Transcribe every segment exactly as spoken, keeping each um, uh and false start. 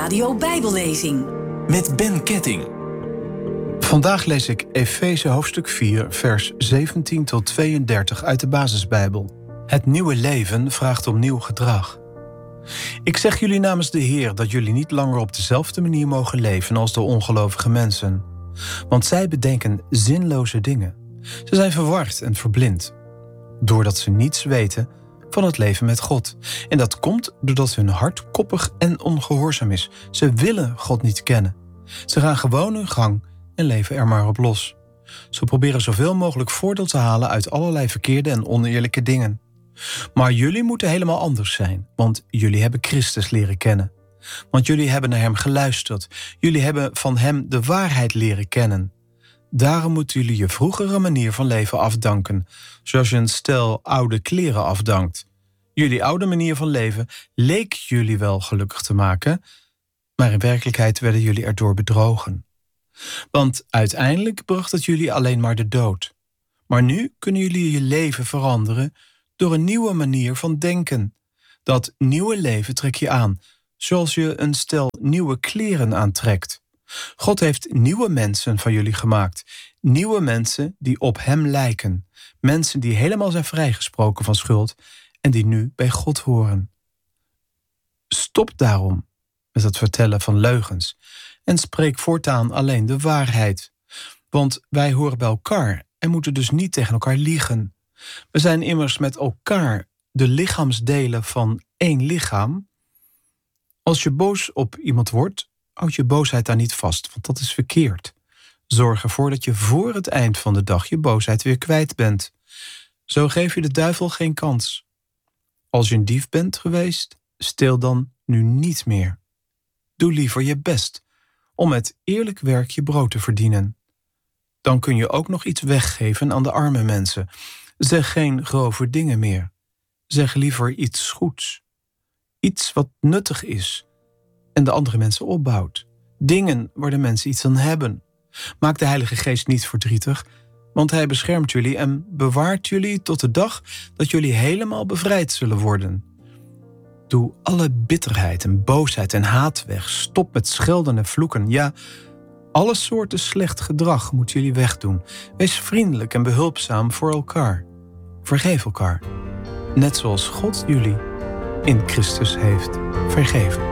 Radio Bijbellezing met Ben Ketting. Vandaag lees ik Efeze hoofdstuk vier, vers zeventien tot tweeëndertig uit de Basisbijbel. Het nieuwe leven vraagt om nieuw gedrag. Ik zeg jullie namens de Heer dat jullie niet langer op dezelfde manier mogen leven als de ongelovige mensen. Want zij bedenken zinloze dingen. Ze zijn verward en verblind, doordat ze niets weten van het leven met God. En dat komt doordat hun hart koppig en ongehoorzaam is. Ze willen God niet kennen. Ze gaan gewoon hun gang en leven er maar op los. Ze proberen zoveel mogelijk voordeel te halen uit allerlei verkeerde en oneerlijke dingen. Maar jullie moeten helemaal anders zijn, want jullie hebben Christus leren kennen. Want jullie hebben naar hem geluisterd. Jullie hebben van hem de waarheid leren kennen. Daarom moeten jullie je vroegere manier van leven afdanken, zoals je een stel oude kleren afdankt. Jullie oude manier van leven leek jullie wel gelukkig te maken, maar in werkelijkheid werden jullie erdoor bedrogen. Want uiteindelijk bracht het jullie alleen maar de dood. Maar nu kunnen jullie je leven veranderen door een nieuwe manier van denken. Dat nieuwe leven trek je aan, zoals je een stel nieuwe kleren aantrekt. God heeft nieuwe mensen van jullie gemaakt. Nieuwe mensen die op hem lijken. Mensen die helemaal zijn vrijgesproken van schuld en die nu bij God horen. Stop daarom met het vertellen van leugens en spreek voortaan alleen de waarheid. Want wij horen bij elkaar en moeten dus niet tegen elkaar liegen. We zijn immers met elkaar de lichaamsdelen van één lichaam. Als je boos op iemand wordt, houd je boosheid daar niet vast, want dat is verkeerd. Zorg ervoor dat je voor het eind van de dag je boosheid weer kwijt bent. Zo geef je de duivel geen kans. Als je een dief bent geweest, steel dan nu niet meer. Doe liever je best om met eerlijk werk je brood te verdienen. Dan kun je ook nog iets weggeven aan de arme mensen. Zeg geen grove dingen meer. Zeg liever iets goeds. Iets wat nuttig is en de andere mensen opbouwt. Dingen waar de mensen iets aan hebben. Maak de Heilige Geest niet verdrietig, want hij beschermt jullie en bewaart jullie tot de dag dat jullie helemaal bevrijd zullen worden. Doe alle bitterheid en boosheid en haat weg. Stop met schelden en vloeken. Ja, alle soorten slecht gedrag moeten jullie wegdoen. Wees vriendelijk en behulpzaam voor elkaar. Vergeef elkaar, net zoals God jullie in Christus heeft vergeven.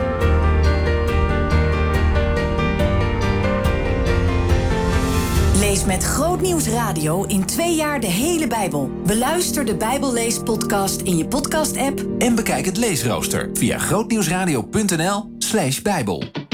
Lees met Grootnieuws Radio in twee jaar de hele Bijbel. Beluister de Bijbelleespodcast in je podcast-app En bekijk het leesrooster via grootnieuwsradio punt n l slash bijbel.